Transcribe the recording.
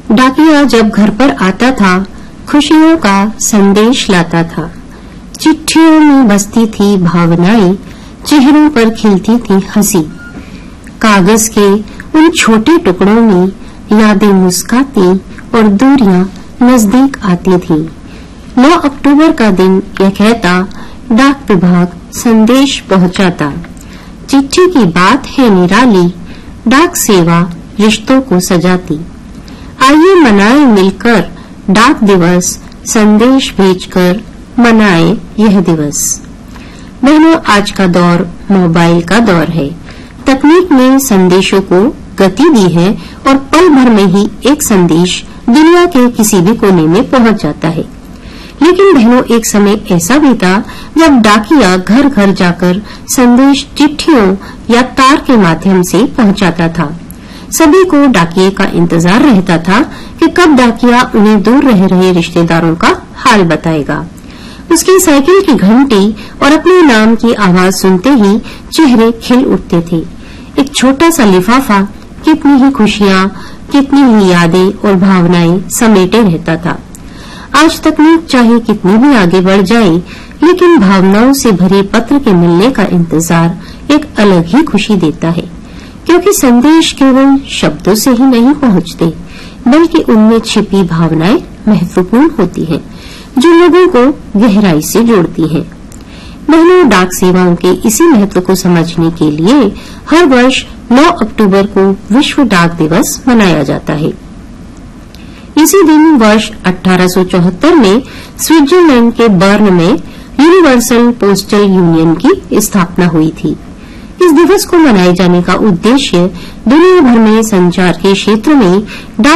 डाकिया जब घर पर आता था, खुशियों का संदेश लाता था। चिट्ठियों में बसती थी भावनाएं, चेहरों पर खिलती थी हंसी। कागज के उन छोटे टुकड़ों में यादें मुस्कुराती और दूरियां नजदीक आती थीं। 9 अक्टूबर का दिन यह कहता, डाक विभाग संदेश पहुंचाता। चिट्ठी की बात है निराली, डाक सेवा रिश्तों को सजाती। आइए मनाएं मिलकर डाक दिवस, संदेश भेजकर मनाएं यह दिवस। बहनों, आज का दौर मोबाइल का दौर है। तकनीक ने संदेशों को गति दी है और पल भर में ही एक संदेश दुनिया के किसी भी कोने में पहुंच जाता है। लेकिन बहनों, एक समय ऐसा भी था जब डाकिया घर घर जाकर संदेश चिट्ठियों या तार के माध्यम से पहुंचाता था। सभी को डाकिये का इंतजार रहता था कि कब डाकिया उन्हें दूर रह रहे रिश्तेदारों का हाल बताएगा। उसकी साइकिल की घंटी और अपने नाम की आवाज सुनते ही चेहरे खिल उठते थे। एक छोटा सा लिफाफा कितनी ही खुशियां, कितनी ही यादें और भावनाएं समेटे रहता था। आज तकनीक चाहे कितनी भी आगे बढ़ जाए, लेकिन भावनाओं से भरे पत्र के मिलने का इंतजार एक अलग ही खुशी देता है, क्योंकि संदेश केवल शब्दों से ही नहीं पहुंचते, बल्कि उनमें छिपी भावनाएं महत्वपूर्ण होती हैं, जो लोगों को गहराई से जोड़ती हैं। बहनों, डाक सेवाओं के इसी महत्व को समझने के लिए हर वर्ष 9 अक्टूबर को विश्व डाक दिवस मनाया जाता है। इसी दिन वर्ष 1874 में स्विट्जरलैंड के बर्न में यूनिवर्सल पोस्टल यूनियन की स्थापना हुई थी। इस दिवस को मनाए जाने का उद्देश्य दुनिया भर में संचार के क्षेत्र में डाक